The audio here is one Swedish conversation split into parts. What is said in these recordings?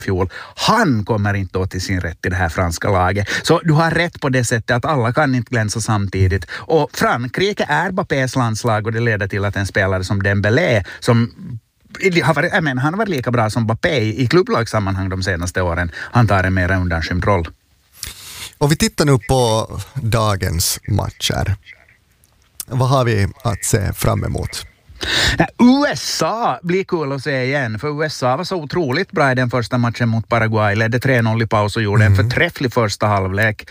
fjol. Han kommer inte då till sin rätt i det här franska laget. Så du har rätt på det sättet att alla kan inte glänsa samtidigt. Och Frankrike är Mbappés landslag och det leder till att en spelare som Dembélé som han har varit lika bra som Mbappé i klubblagssammanhang de senaste åren. Han tar en mer undanskymd roll. Och vi tittar nu på dagens matcher. Vad har vi att se fram emot? USA blir kul att se igen, för USA var så otroligt bra i den första matchen mot Paraguay, ledde 3-0 i paus och gjorde en förträfflig första halvlek.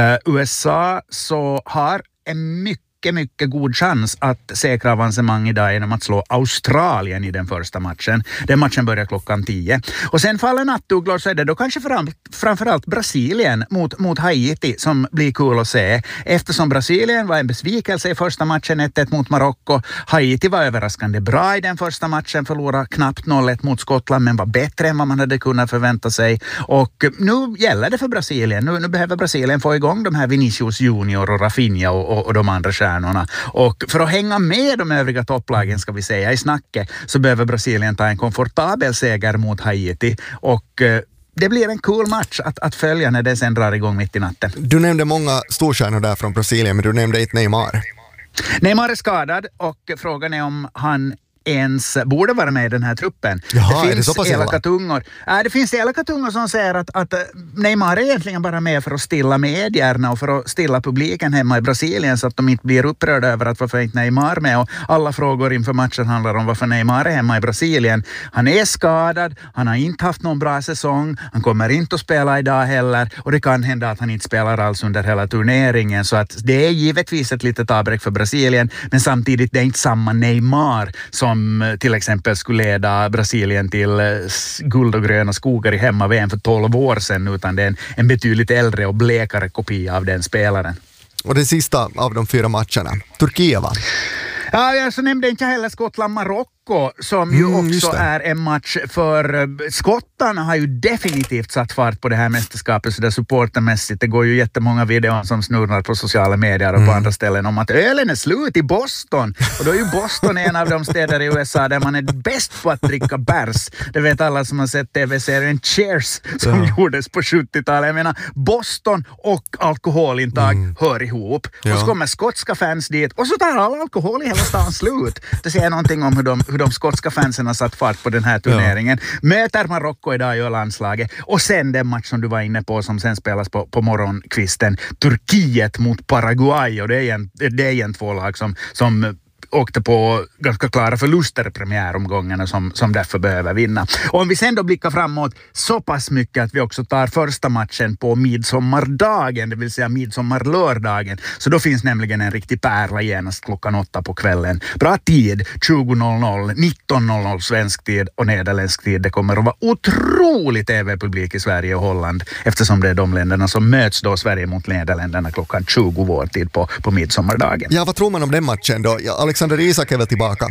USA så har en mycket god chans att säkra avancemang idag genom att slå Australien i den första matchen. Den matchen börjar klockan 10. Och sen faller nattugglor, så är det då kanske framförallt Brasilien mot Haiti som blir kul att se. Eftersom Brasilien var en besvikelse i första matchen 1-1 mot Marocko. Haiti var överraskande bra i den första matchen, förlorade knappt 0-1 mot Skottland men var bättre än vad man hade kunnat förvänta sig. Och nu gäller det för Brasilien. Nu behöver Brasilien få igång de här Vinicius Junior och Rafinha och de andra stjärnorna. Och för att hänga med de övriga topplagen ska vi säga i snacket så behöver Brasilien ta en komfortabel seger mot Haiti och det blir en cool match att följa när det sen drar igång mitt i natten. Du nämnde många storstjärnor där från Brasilien men du nämnde inte Neymar. Neymar är skadad och frågan är om han ens borde vara med i den här truppen. Jaha, det finns elaka tungor. Det finns elaka tungor som säger att Neymar är egentligen bara med för att stilla medierna och för att stilla publiken hemma i Brasilien så att de inte blir upprörda över att varför inte Neymar med. Och alla frågor inför matchen handlar om varför Neymar är hemma i Brasilien. Han är skadad, han har inte haft någon bra säsong, han kommer inte att spela idag heller och det kan hända att han inte spelar alls under hela turneringen, så att det är givetvis ett litet avbräck för Brasilien, men samtidigt det är inte samma Neymar som till exempel skulle leda Brasilien till guld och gröna skogar i hemma-VM för 12 år sedan, utan det är en betydligt äldre och blekare kopia av den spelaren. Och det sista av de 4 matcherna, Turkiet va? Ja, så nämnde inte heller Skottland-Marocko som ju också är en match för skottarna har ju definitivt satt fart på det här mästerskapet så där supportermässigt. Det går ju jättemånga videor som snurrar på sociala medier och på andra ställen om att ölen är slut i Boston. Och då är ju Boston en av de städer i USA där man är bäst på att dricka bärs. Det vet alla som har sett tv-serien Cheers som gjordes på 70-talet. Jag menar, Boston och alkoholintag hör ihop. Och så kommer skotska fans dit och så tar all alkohol i hela stan slut. Det säger någonting om hur de skotska fansen har satt fart på den här turneringen. Möter Marocko idag i landslaget. Och sen den match som du var inne på som sen spelas på morgonkvisten. Turkiet mot Paraguay. Och det är igen 2 lag som åkte på ganska klara förluster i premiäromgångarna som därför behöver vinna. Och om vi sen då blickar framåt så pass mycket att vi också tar första matchen på midsommardagen, det vill säga midsommarlördagen. Så då finns nämligen en riktig pärla genast klockan 8 på kvällen. Bra tid, 20.00, 19.00 svensk tid och nederländsk tid. Det kommer att vara otroligt tv-publik i Sverige och Holland eftersom det är de länderna som möts då, Sverige mot Nederländerna klockan 20 vår tid på midsommardagen. Ja, vad tror man om den matchen då? Alexander Isak är väl tillbaka?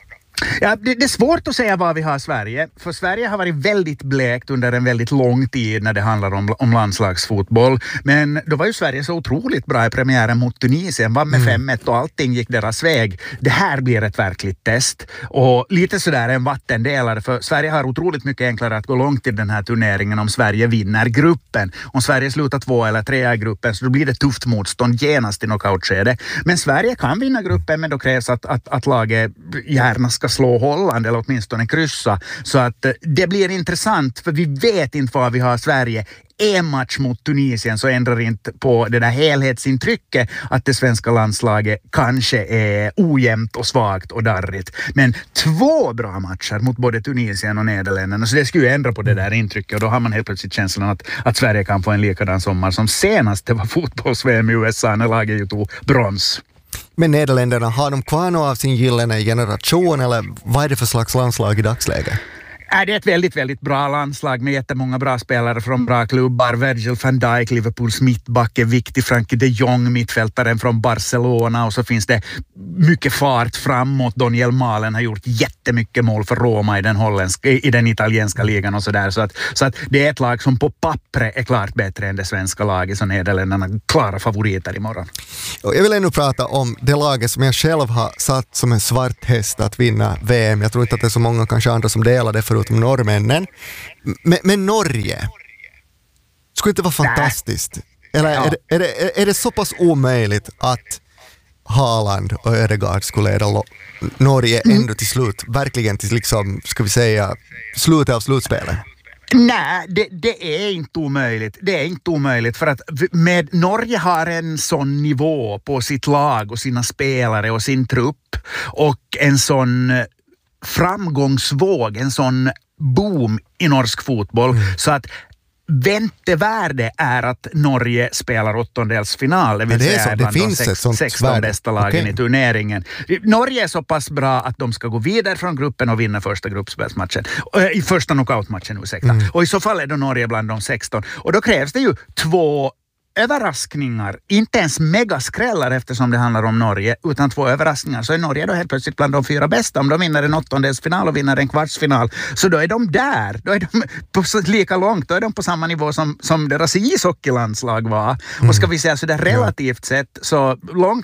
Ja, det är svårt att säga vad vi har i Sverige. För Sverige har varit väldigt blekt under en väldigt lång tid när det handlar om landslagsfotboll. Men då var ju Sverige så otroligt bra i premiären mot Tunisien. Var med 5-1 och allting gick deras väg. Det här blir ett verkligt test. Och lite sådär en vattendelare. För Sverige har otroligt mycket enklare att gå långt i den här turneringen om Sverige vinner gruppen. Om Sverige slutar 2 eller 3 i gruppen så då blir det tufft motstånd genast i knockoutskede. Men Sverige kan vinna gruppen, men då krävs att laget gärna ska slå Holland eller åtminstone kryssa. Så att det blir intressant för vi vet inte vad vi har i Sverige. En match mot Tunisien så ändrar inte på det där helhetsintrycket att det svenska landslaget kanske är ojämnt och svagt och darrigt. Men 2 bra matcher mot både Tunisien och Nederländerna så det skulle ju ändra på det där intrycket och då har man helt plötsligt känslan att Sverige kan få en likadan sommar som senast det var fotbolls-VM i USA när laget ju tog brons. Men Nederländerna, har de kvar något av sin gyllene generation eller vad är det för slags landslag i dagsläget? Det är ett väldigt, väldigt bra landslag med jättemånga bra spelare från bra klubbar. Virgil van Dijk, Liverpools mittback, är viktig. Frankie de Jong, mittfältaren från Barcelona. Och så finns det mycket fart framåt. Daniel Malen har gjort jättemycket mål för Roma i den italienska ligan och sådär. Så att det är ett lag som på pappret är klart bättre än det svenska laget. Så Nederländerna klara favoriter imorgon. Och jag vill ännu prata om det laget som jag själv har satt som en svart häst att vinna VM. Jag tror inte att det är så många kanske andra som delar det förutom förutom norrmännen. Men Norge, skulle inte vara fantastiskt? Eller är det så pass omöjligt att Haaland och Ødegaard skulle leda Norge ändå till slut? Verkligen till liksom, ska vi säga, slutet av slutspelet? Nej, det är inte omöjligt. Det är inte omöjligt för att Norge har en sån nivå på sitt lag och sina spelare och sin trupp och en sån framgångsvåg, en sån boom i norsk fotboll så att väntevärde är att Norge spelar åttondelsfinal. Det vill säga bland de 16 bästa lagen i turneringen. Norge är så pass bra att de ska gå vidare från gruppen och vinna första gruppspelsmatchen. I första knockoutmatchen, ursäkta. Och i så fall är då Norge bland de 16. Och då krävs det ju 2 överraskningar, inte ens megaskrällar eftersom det handlar om Norge, utan 2 överraskningar. Så är Norge då helt plötsligt bland de 4 bästa. Om de vinner en åttondelsfinal och vinner en kvartsfinal, så då är de där. Då är de lika långt, då är de på samma nivå som deras ishockeylandslag var. Och ska vi säga så där relativt sett, så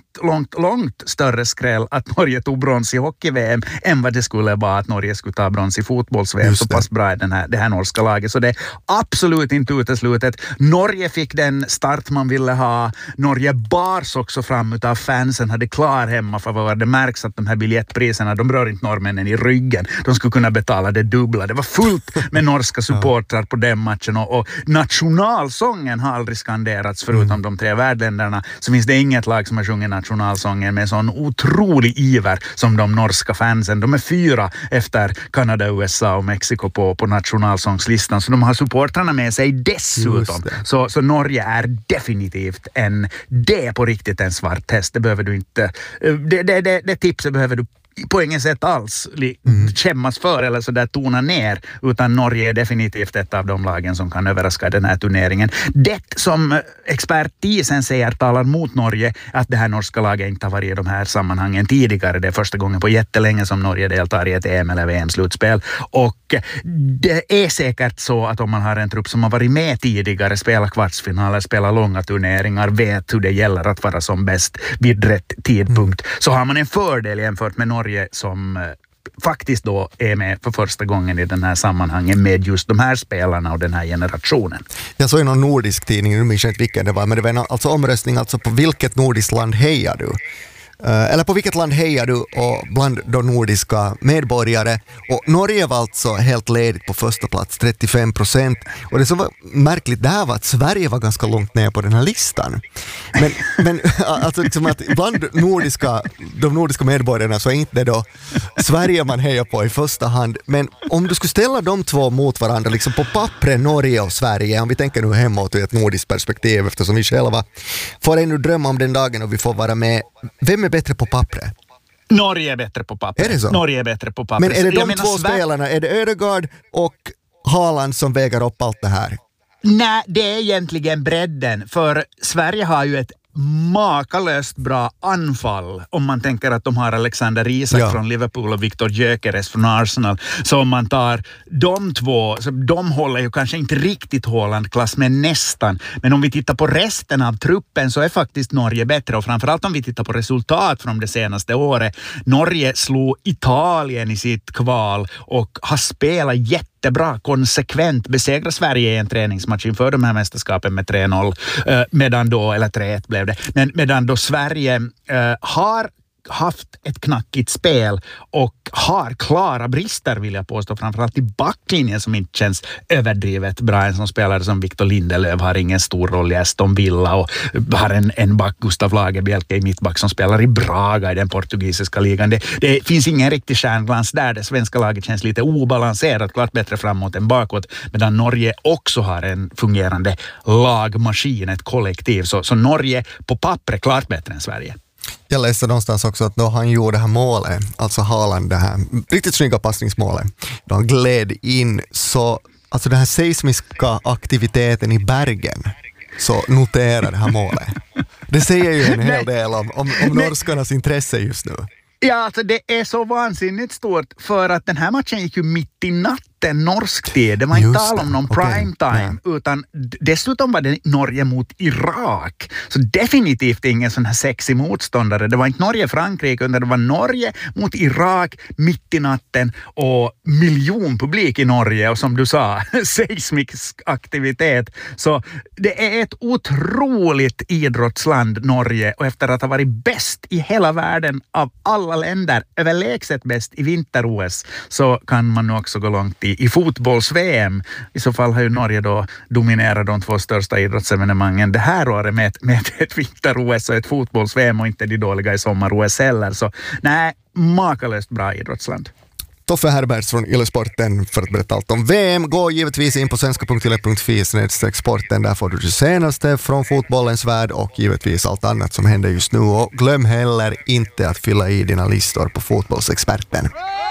långt större skräll att Norge tog brons i hockey-VM än vad det skulle vara att Norge skulle ta brons i fotbolls-VM. Så pass bra är det här norska laget. Så det är absolut inte uteslutet. Norge fick den start man ville ha. Norge bars också fram utav fansen, hade klar hemma för det märks att de här biljettpriserna, de rör inte norrmännen i ryggen. De skulle kunna betala det dubbla. Det var fullt med norska supportrar på den matchen och nationalsången har aldrig skanderats förutom de 3 värdländerna. Så finns det inget lag som har sjungit nationalsången med sån otrolig iver som de norska fansen. De är 4 efter Kanada, USA och Mexiko på nationalsångslistan. Så de har supportrarna med sig dessutom. Så Norge är definitivt det på riktigt en svart häst. Det behöver du inte, det tipset behöver du på inget sätt alls kämmas för eller så där tona ner, utan Norge är definitivt ett av de lagen som kan överraska den här turneringen. Det som expertisen säger talar mot Norge, att det här norska laget inte har varit i de här sammanhangen tidigare. Det är första gången på jättelänge som Norge deltar i ett EM eller VM-slutspel, och det är säkert så att om man har en trupp som har varit med tidigare, spelar kvartsfinaler, spelar långa turneringar, vet hur det gäller att vara som bäst vid rätt tidpunkt, så har man en fördel jämfört med Norge som faktiskt då är med för första gången i den här sammanhangen med just de här spelarna och den här generationen. Jag såg i någon nordisk tidning, nu minns jag inte vilken det var, men det var alltså omröstning alltså på vilket nordiskt land hejar du? Eller på vilket land hejar du och bland de nordiska medborgare, och Norge var alltså helt ledigt på första plats, 35%, och det som var märkligt där var att Sverige var ganska långt ner på den här listan, men alltså liksom att bland de nordiska medborgarna så är inte det då Sverige man hejar på i första hand, men om du skulle ställa de 2 mot varandra liksom på pappret, Norge och Sverige, om vi tänker nu hemåt ur ett nordiskt perspektiv eftersom vi själva får ännu drömma om den dagen och vi får vara med, vem är bättre på pappret? Norge är bättre på pappret. Är det så? Norge är bättre på pappret. Men är det de 2 spelarna, är det Ødegaard och Haaland som väger upp allt det här? Nej, det är egentligen bredden, för Sverige har ju ett makalöst bra anfall om man tänker att de har Alexander Isak från Liverpool och Victor Gyökeres från Arsenal. Så om man tar de 2, så de håller ju kanske inte riktigt Haaland-klass, men nästan. Men om vi tittar på resten av truppen så är faktiskt Norge bättre, och framförallt om vi tittar på resultat från det senaste året. Norge slog Italien i sitt kval och har spelat jättebra, konsekvent, besegra Sverige i en träningsmatch inför de här mästerskapen med 3-0, medan då, eller 3-1 blev det, men medan då Sverige har haft ett knackigt spel och har klara brister, vill jag påstå, framförallt i backlinjen som inte känns överdrivet bra. En som spelare som Victor Lindelöf har ingen stor roll i Aston Villa och har en back, Gustav Lagerbielke i mittback, som spelar i Braga i den portugisiska ligan. Det finns ingen riktig stjärnglans där. Det svenska laget känns lite obalanserat, klart bättre framåt än bakåt, medan Norge också har en fungerande lagmaskin, ett kollektiv. Så Norge på pappret klart bättre än Sverige. Jag läste någonstans också att då han gjorde det här målet, alltså Haaland, det här riktigt snygga passningsmålet, då han gled in, så alltså den här seismiska aktiviteten i bergen så noterar det här målet. Det säger ju en hel del om norskarnas intresse just nu. Ja, alltså det är så vansinnigt stort, för att den här matchen gick ju mitt i natten norsk tid. Det var inte tal om någon primetime, utan dessutom var det Norge mot Irak. Så definitivt ingen sån här sexig motståndare. Det var inte Norge-Frankrike, utan det var Norge mot Irak mitt i natten och miljonpublik i Norge och som du sa, seismisk aktivitet. Så det är ett otroligt idrottsland Norge, och efter att ha varit bäst i hela världen av alla länder, överlägset bäst i vinter-OS, så kan man nu också gå långt i fotbolls-VM. I så fall har ju Norge då dominerat de 2 största idrottsevenemangen det här året med ett vinter-OS och ett fotbolls-VM, och inte de dåliga i sommar-OS heller. Så nej, makalöst bra idrottsland. Toffe Herberts från Yle-sporten för att berätta allt om VM. Gå givetvis in på svenska.yle.fi/sporten. Där får du det senaste från fotbollens värld och givetvis allt annat som händer just nu. Och glöm heller inte att fylla i dina listor på Fotbollsexperten.